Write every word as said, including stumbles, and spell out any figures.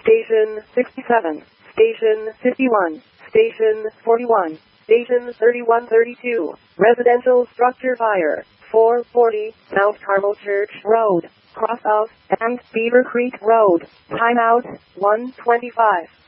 Station sixty-seven, Station fifty-one, Station forty-one, Station thirty-one thirty-two, residential structure fire, four forty, South Carmel Church Road, cross of, and Beaver Creek Road, timeout, one twenty-five.